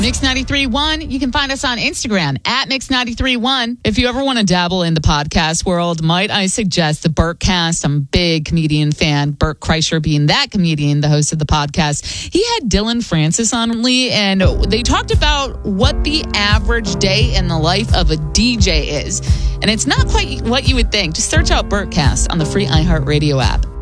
Mix 93.1. You can find us on Instagram at Mix 93.1. If you ever want to dabble in the podcast world, might I suggest the Bertcast? I'm a big comedian fan. Bert Kreischer being that comedian, the host of the podcast. He had Dylan Francis on Lee, and they talked about what the average day in the life of a DJ is. And it's not quite what you would think. Just search out Bertcast on the free iHeartRadio app.